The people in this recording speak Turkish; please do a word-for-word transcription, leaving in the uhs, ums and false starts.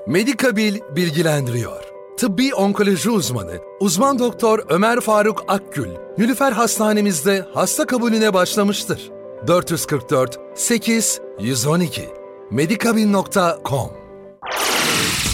Medikabil bilgilendiriyor. Tıbbi onkoloji uzmanı, uzman doktor Ömer Faruk Akgül, Nilüfer Hastanemizde hasta kabulüne başlamıştır. dört kırk dört sekiz yüz on iki medikabil nokta com